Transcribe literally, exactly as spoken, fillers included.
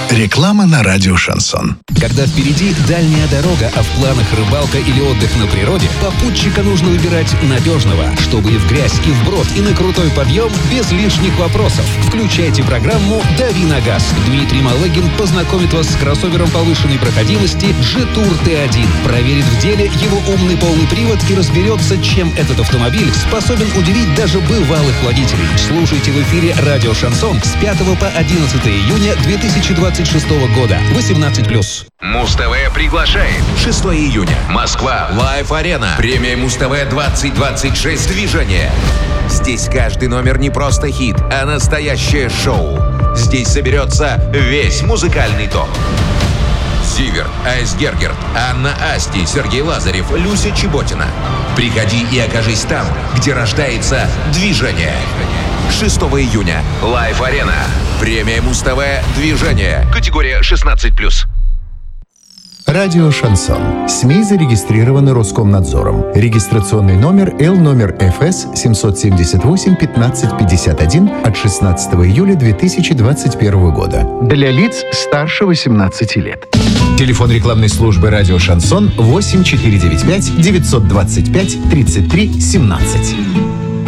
Реклама на радио «Шансон». Когда впереди дальняя дорога, а в планах рыбалка или отдых на природе, попутчика нужно выбирать надежного, чтобы и в грязь, и вброд, и на крутой подъем без лишних вопросов. Включайте программу «Дави на газ». Дмитрий Малыгин познакомит вас с кроссовером повышенной проходимости «Житур Т один». Проверит в деле его умный полный привод и разберется, чем этот автомобиль способен удивить даже бывалых водителей. Слушайте в эфире радио «Шансон» с пятого по одиннадцатое июня две тысячи двадцать шестого года. восемнадцать плюс. Муз-ТВ приглашает. шестого июня. Москва. Лайв-арена. Премия Муз-ТВ двадцать двадцать шесть. Движение. Здесь каждый номер не просто хит, а настоящее шоу. Здесь соберется весь музыкальный топ. Зиверт, Айсгергерт, Анна Асти, Сергей Лазарев, Люся Чеботина. Приходи и окажись там, где рождается движение. шестого июня. Лайв-арена. Премия Муз-ТВ «Движение». Категория шестнадцать плюс. Радио «Шансон». СМИ зарегистрированы Роскомнадзором. Регистрационный номер Л номер Ф С семьсот семьдесят восемь пятнадцать пятьдесят один от шестнадцатого июля две тысячи двадцать первого года. Для лиц старше восемнадцати лет. Телефон рекламной службы «Радио Шансон» восемь четыре девять пять девятьсот двадцать пять тридцать три семнадцать.